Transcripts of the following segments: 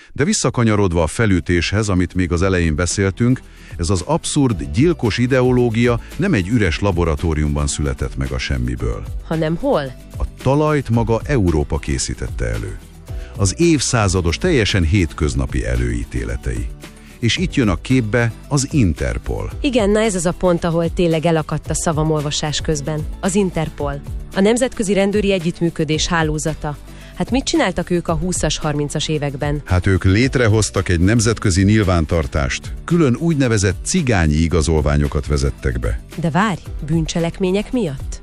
De visszakanyarodva a felütéshez, amit még az elején beszéltünk, ez az abszurd, gyilkos ideológia nem egy üres laboratóriumban született meg a semmiből. Hanem hol? A talajt maga Európa készítette elő. Az évszázados, teljesen hétköznapi előítéletei. És itt jön a képbe az Interpol. Igen, na ez az a pont, ahol tényleg elakadt a szavam olvasás közben. Az Interpol. A Nemzetközi Rendőri Együttműködés hálózata. Hát mit csináltak ők a 20-as, 30-as években? Hát ők létrehoztak egy nemzetközi nyilvántartást. Külön úgynevezett cigányi igazolványokat vezettek be. De várj, bűncselekmények miatt?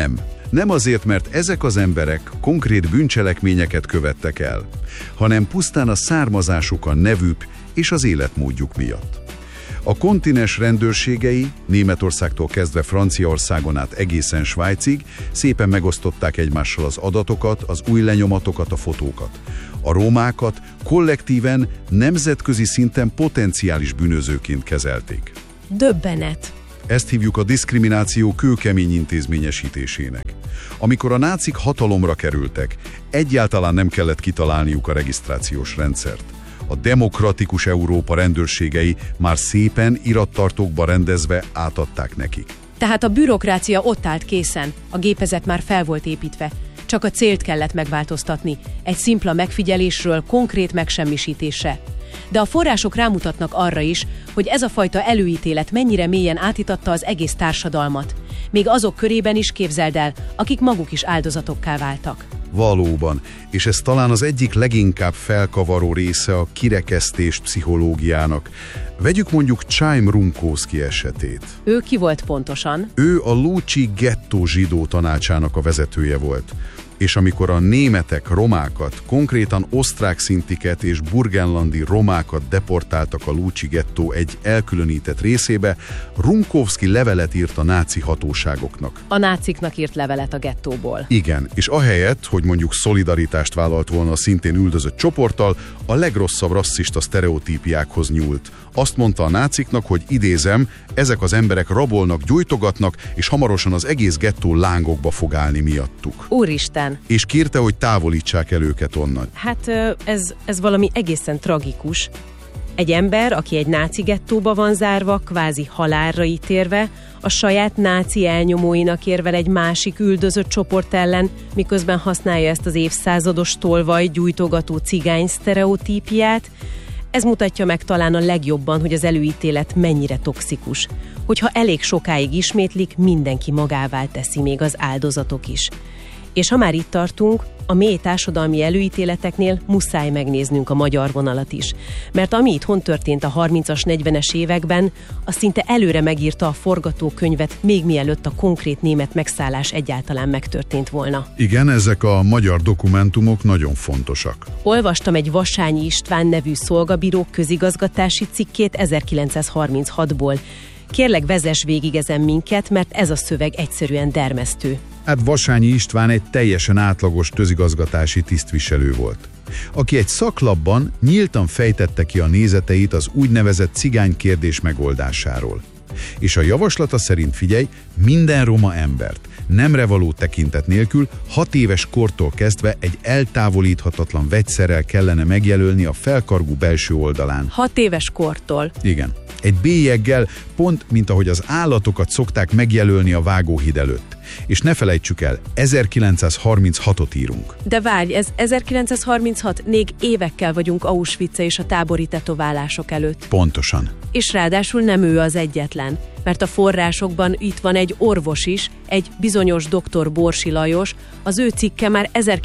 Nem azért, mert ezek az emberek konkrét bűncselekményeket követtek el, hanem pusztán a származásuk, a nevük és az életmódjuk miatt. A kontinens rendőrségei, Németországtól kezdve Franciaországon át egészen Svájcig szépen megosztották egymással az adatokat, az új lenyomatokat, a fotókat. A romákat kollektíven, nemzetközi szinten potenciális bűnözőként kezelték. Döbbenet! Ezt hívjuk a diszkrimináció kőkemény intézményesítésének. Amikor a nácik hatalomra kerültek, egyáltalán nem kellett kitalálniuk a regisztrációs rendszert. A demokratikus Európa rendőrségei már szépen irattartókba rendezve átadták nekik. Tehát a bürokrácia ott állt készen, a gépezet már fel volt építve. Csak a célt kellett megváltoztatni, egy szimpla megfigyelésről konkrét megsemmisítésre. De a források rámutatnak arra is, hogy ez a fajta előítélet mennyire mélyen átitatta az egész társadalmat. Még azok körében is, képzeld el, akik maguk is áldozatokká váltak. Valóban, és ez talán az egyik leginkább felkavaró része a kirekesztés pszichológiának. Vegyük mondjuk Chaim Rumkowski esetét. Ő ki volt pontosan? Ő a Lúcsi gettó zsidó tanácsának a vezetője volt. És amikor a németek romákat, konkrétan osztrák szintiket és burgenlandi romákat deportáltak a Lúcsi gettó egy elkülönített részébe, Rumkowski levelet írt a náci hatóságoknak. A náciknak írt levelet a gettóból. Igen, és ahelyett, hogy mondjuk szolidaritást vállalt volna a szintén üldözött csoporttal, a legrosszabb rasszista sztereotípiákhoz nyúlt. Azt mondta a náciknak, hogy idézem, ezek az emberek rabolnak, gyújtogatnak, és hamarosan az egész gettó lángokba fog állni miattuk. Úristen! És kérte, hogy távolítsák el őket onnan. Hát ez valami egészen tragikus. Egy ember, aki egy náci gettóba van zárva, kvázi halálra ítélve, a saját náci elnyomóinak érvel egy másik üldözött csoport ellen, miközben használja ezt az évszázados tolvaj gyújtogató cigány sztereotípiát. Ez mutatja meg talán a legjobban, hogy az előítélet mennyire toxikus. Hogyha elég sokáig ismétlik, mindenki magává teszi, még az áldozatok is. És ha már itt tartunk, a mély társadalmi előítéleteknél muszáj megnéznünk a magyar vonalat is. Mert ami itthon történt a 30-as, 40-es években, az szinte előre megírta a forgatókönyvet, még mielőtt a konkrét német megszállás egyáltalán megtörtént volna. Igen, ezek a magyar dokumentumok nagyon fontosak. Olvastam egy Vassányi István nevű szolgabíró közigazgatási cikkét 1936-ból. Kérlek, vezess végig ezen minket, mert ez a szöveg egyszerűen dermesztő. Hát Vassányi István egy teljesen átlagos közigazgatási tisztviselő volt, aki egy szaklapban nyíltan fejtette ki a nézeteit az úgynevezett cigánykérdés megoldásáról. És a javaslata szerint, figyelj, minden roma embert nemre való tekintet nélkül 6 éves kortól kezdve egy eltávolíthatatlan vegyszerrel kellene megjelölni a felkargú belső oldalán. 6 éves kortól? Igen. Egy bélyeggel, pont mint ahogy az állatokat szokták megjelölni a vágóhíd előtt. És ne felejtsük el, 1936-ot írunk. De várj, ez 1936, még évekkel vagyunk Auschwitz és a tábori tetoválások előtt. Pontosan. És ráadásul nem ő az egyetlen, mert a forrásokban itt van egy orvos is, egy bizonyos dr. Borsi Lajos, az ő cikke már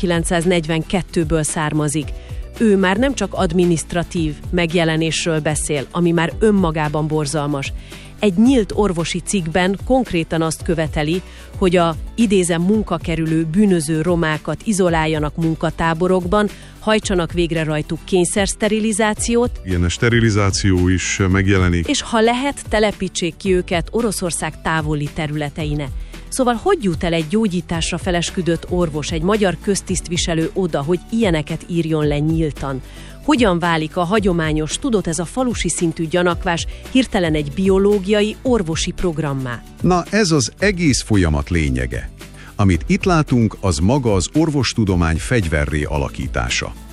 1942-ből származik. Ő már nem csak adminisztratív megjelenésről beszél, ami már önmagában borzalmas. Egy nyílt orvosi cikkben konkrétan azt követeli, hogy a idézem munkakerülő bűnöző romákat izoláljanak munkatáborokban, hajtsanak végre rajtuk kényszersterilizációt. Igen, a sterilizáció is megjelenik. És ha lehet, telepítsék ki őket Oroszország távoli területeine. Szóval hogy jut el egy gyógyításra felesküdött orvos, egy magyar köztisztviselő oda, hogy ilyeneket írjon le nyíltan? Hogyan válik a hagyományos, tudod, ez a falusi szintű gyanakvás hirtelen egy biológiai, orvosi programmá? Na, ez az egész folyamat lényege. Amit itt látunk, az maga az orvostudomány fegyverré alakítása.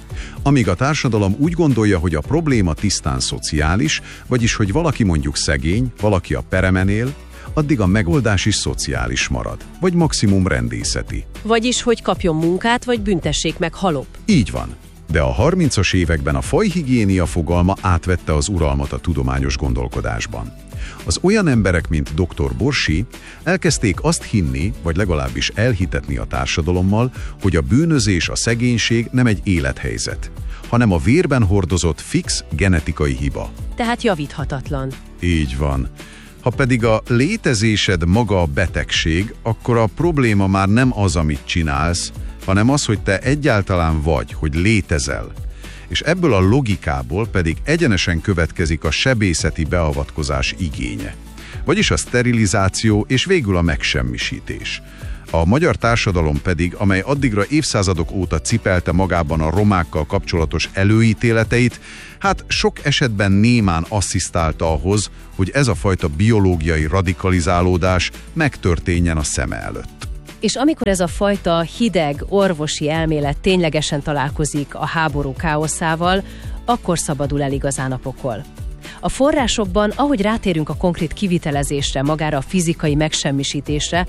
Amíg a társadalom úgy gondolja, hogy a probléma tisztán szociális, vagyis hogy valaki mondjuk szegény, valaki a peremen él, addig a megoldás is szociális marad, vagy maximum rendészeti. Vagyis, hogy kapjon munkát, vagy büntessék meg halop. Így van. De a 30-as években a fajhigiénia fogalma átvette az uralmat a tudományos gondolkodásban. Az olyan emberek, mint dr. Borsi, elkezdték azt hinni, vagy legalábbis elhitetni a társadalommal, hogy a bűnözés, a szegénység nem egy élethelyzet, hanem a vérben hordozott fix genetikai hiba. Tehát javíthatatlan. Így van. Ha pedig a létezésed maga a betegség, akkor a probléma már nem az, amit csinálsz, hanem az, hogy te egyáltalán vagy, hogy létezel. És ebből a logikából pedig egyenesen következik a sebészeti beavatkozás igénye. Vagyis a sterilizáció és végül a megsemmisítés. A magyar társadalom pedig, amely addigra évszázadok óta cipelte magában a romákkal kapcsolatos előítéleteit, hát sok esetben némán asszisztálta ahhoz, hogy ez a fajta biológiai radikalizálódás megtörténjen a szeme előtt. És amikor ez a fajta hideg orvosi elmélet ténylegesen találkozik a háború káoszával, akkor szabadul el igazán a pokol. A forrásokban, ahogy rátérünk a konkrét kivitelezésre, magára a fizikai megsemmisítésre,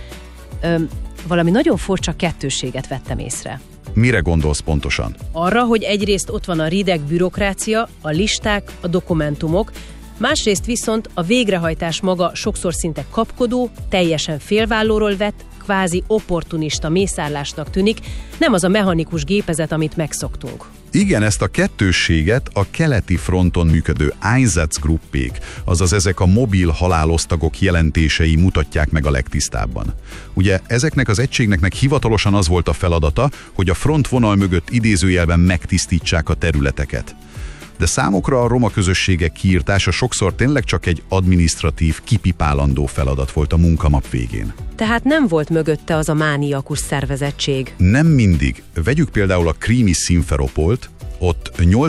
valami nagyon furcsa kettősséget vettem észre. Mire gondolsz pontosan? Arra, hogy egyrészt ott van a rideg bürokrácia, a listák, a dokumentumok, másrészt viszont a végrehajtás maga sokszor szinte kapkodó, teljesen félvállóról vett, kvázi opportunista mészárlásnak tűnik, nem az a mechanikus gépezet, amit megszoktunk. Igen, ezt a kettősséget a keleti fronton működő Einsatzgruppék, azaz ezek a mobil halálosztagok jelentései mutatják meg a legtisztábban. Ugye ezeknek az egységeknek hivatalosan az volt a feladata, hogy a frontvonal mögött idézőjelben megtisztítsák a területeket. De számukra a roma közösségek kiirtása sokszor tényleg csak egy adminisztratív, kipipálandó feladat volt a munkamap végén. Tehát nem volt mögötte az a mániakus szervezettség. Nem mindig. Vegyük például a krími Szimferopolt, ott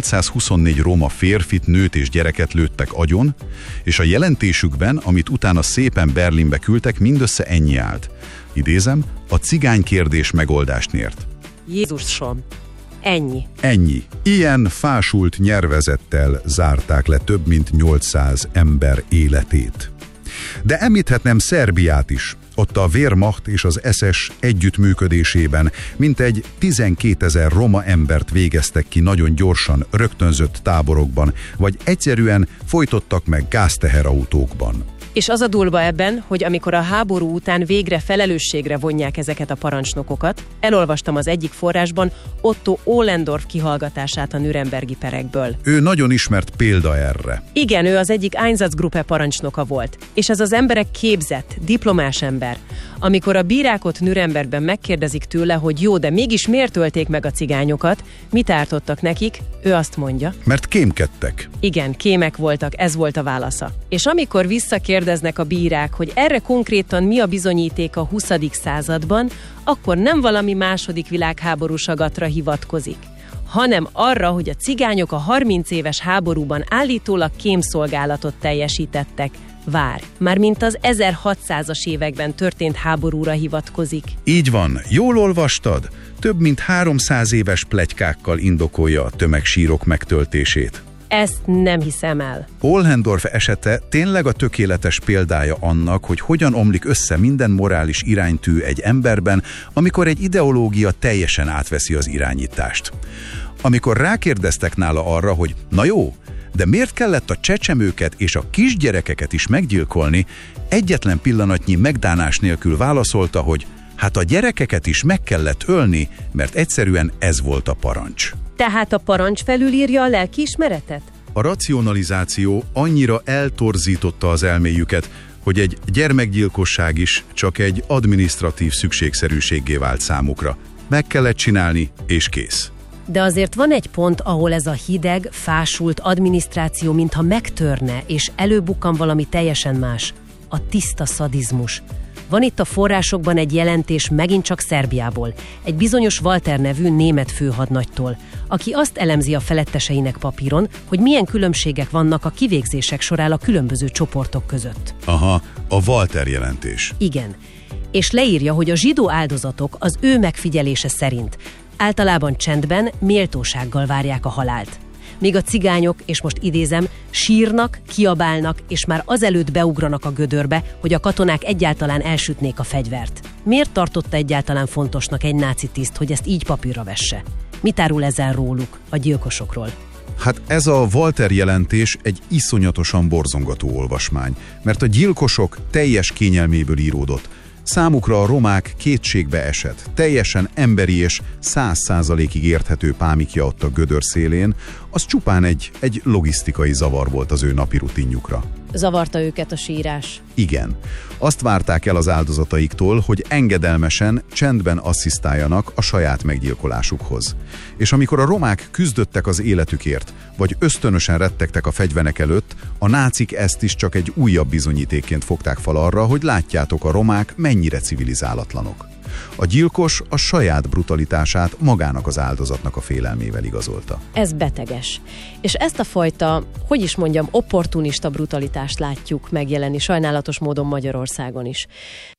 824 roma férfit, nőt és gyereket lőttek agyon, és a jelentésükben, amit utána szépen Berlinbe küldtek, mindössze ennyi állt. Idézem, a cigány kérdés megoldást nyert. Jézusom! Ennyi. Ennyi. Ilyen fásult nyervezettel zárták le több mint 800 ember életét. De említhetnem Szerbiát is. Ott a Wehrmacht és az SS együttműködésében mintegy 12 000 roma embert végeztek ki nagyon gyorsan rögtönzött táborokban, vagy egyszerűen folytottak meg gázteherautókban. És az a durva ebben, hogy amikor a háború után végre felelősségre vonják ezeket a parancsnokokat, elolvastam az egyik forrásban Otto Ohlendorf kihallgatását a nürnbergi perekből. Ő nagyon ismert példa erre. Igen, ő az egyik Einsatzgruppe parancsnoka volt. És ez az emberek képzett, diplomás ember. Amikor a bírák ott Nürnbergben megkérdezik tőle, hogy jó, de mégis miért ölték meg a cigányokat, mit ártottak nekik, ő azt mondja. Mert kémkedtek. Igen, kémek voltak, ez volt a válasza. És amikor visszakérdeznek a bírák, hogy erre konkrétan mi a bizonyíték a 20. században, akkor nem valami második világháborús agatra hivatkozik, hanem arra, hogy a cigányok a 30 éves háborúban állítólag kémszolgálatot teljesítettek. Mármint az 1600-as években történt háborúra hivatkozik. Így van, jól olvastad? Több mint 300 éves pletykákkal indokolja a tömegsírok megtöltését. Ezt nem hiszem el. Ohlendorf esete tényleg a tökéletes példája annak, hogy hogyan omlik össze minden morális iránytű egy emberben, amikor egy ideológia teljesen átveszi az irányítást. Amikor rákérdeztek nála arra, hogy na jó, de miért kellett a csecsemőket és a kisgyerekeket is meggyilkolni, egyetlen pillanatnyi megdánás nélkül válaszolta, hogy hát a gyerekeket is meg kellett ölni, mert egyszerűen ez volt a parancs. Tehát a parancs felülírja a lelkiismeretet? A racionalizáció annyira eltorzította az elméjüket, hogy egy gyermekgyilkosság is csak egy adminisztratív szükségszerűséggé vált számukra. Meg kellett csinálni, és kész. De azért van egy pont, ahol ez a hideg, fásult adminisztráció mintha megtörne, és előbukkan valami teljesen más. A tiszta szadizmus. Van itt a forrásokban egy jelentés megint csak Szerbiából, egy bizonyos Walter nevű német főhadnagytól, aki azt elemzi a feletteseinek papíron, hogy milyen különbségek vannak a kivégzések során a különböző csoportok között. Aha, a Walter jelentés. Igen. És leírja, hogy a zsidó áldozatok az ő megfigyelése szerint Általában csendben, méltósággal várják a halált. Míg a cigányok, és most idézem, sírnak, kiabálnak, és már azelőtt beugranak a gödörbe, hogy a katonák egyáltalán elsütnék a fegyvert. Miért tartotta egyáltalán fontosnak egy náci tiszt, hogy ezt így papírra vesse? Mit árul ezen róluk, a gyilkosokról? Hát ez a Walter jelentés egy iszonyatosan borzongató olvasmány, mert a gyilkosok teljes kényelméből íródott. Számukra a romák kétségbe esett, teljesen emberi és 100%-ig érthető pámikja ott a gödör szélén, az csupán egy logisztikai zavar volt az ő napi rutinjukra. Zavarta őket a sírás? Igen. Azt várták el az áldozataiktól, hogy engedelmesen, csendben asszisztáljanak a saját meggyilkolásukhoz. És amikor a romák küzdöttek az életükért, vagy ösztönösen rettegtek a fegyverek előtt, a nácik ezt is csak egy újabb bizonyítékként fogták fel arra, hogy látjátok, a romák mennyire civilizálatlanok. A gyilkos a saját brutalitását magának az áldozatnak a félelmével igazolta. Ez beteges. És ezt a fajta, opportunista brutalitást látjuk megjelenni sajnálatos módon Magyarországon is.